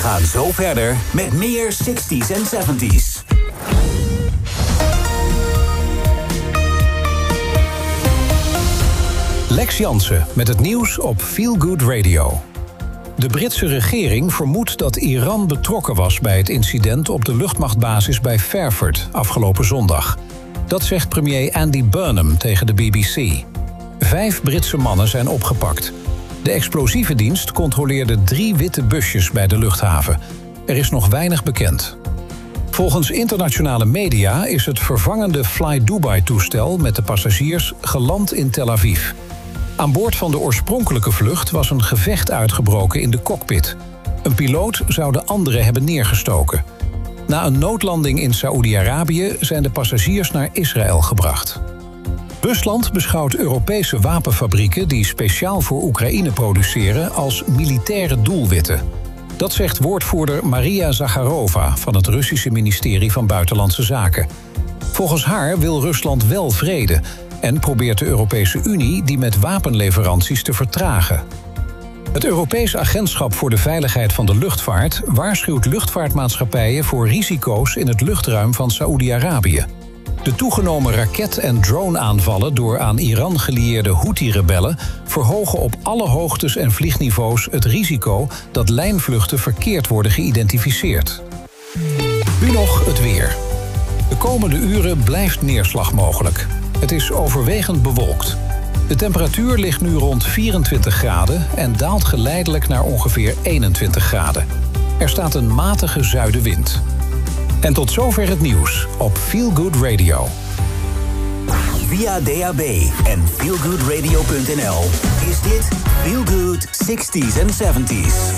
gaan zo verder met meer 60s en 70s. Lex Jansen met het nieuws op Feel Good Radio. De Britse regering vermoedt dat Iran betrokken was bij het incident op de luchtmachtbasis bij Fairford afgelopen zondag. Dat zegt premier Andy Burnham tegen de BBC. 5 Britse mannen zijn opgepakt. De explosievendienst controleerde 3 witte busjes bij de luchthaven. Er is nog weinig bekend. Volgens internationale media is het vervangende Fly Dubai-toestel met de passagiers geland in Tel Aviv. Aan boord van de oorspronkelijke vlucht was een gevecht uitgebroken in de cockpit. Een piloot zou de andere hebben neergestoken. Na een noodlanding in Saoedi-Arabië zijn de passagiers naar Israël gebracht. Rusland beschouwt Europese wapenfabrieken die speciaal voor Oekraïne produceren als militaire doelwitten. Dat zegt woordvoerder Maria Zakharova van het Russische ministerie van Buitenlandse Zaken. Volgens haar wil Rusland wel vrede en probeert de Europese Unie die met wapenleveranties te vertragen. Het Europees Agentschap voor de Veiligheid van de Luchtvaart waarschuwt luchtvaartmaatschappijen voor risico's in het luchtruim van Saoedi-Arabië. De toegenomen raket- en drone-aanvallen door aan Iran gelieerde Houthi-rebellen verhogen op alle hoogtes en vliegniveaus het risico dat lijnvluchten verkeerd worden geïdentificeerd. Nu nog het weer. De komende uren blijft neerslag mogelijk. Het is overwegend bewolkt. De temperatuur ligt nu rond 24 graden en daalt geleidelijk naar ongeveer 21 graden. Er staat een matige zuidenwind. En tot zover het nieuws op Feel Good Radio. Via DAB en feelgoodradio.nl is dit Feel Good 60s en 70s.